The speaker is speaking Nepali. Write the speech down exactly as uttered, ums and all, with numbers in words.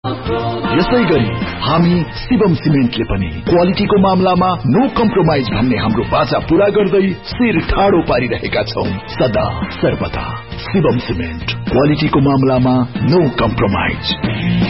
यसै गरी हामी शिवम सिमेन्टले पनि क्वालिटीको मामलामा नो कम्प्रोमाइज भन्ने हाम्रो बाचा पूरा गर्दै शिर ठाडो पारिरहेका छौं। सदा सर्वदा शिवम सिमेन्ट, क्वालिटीको मामलामा नो कम्प्रोमाइज।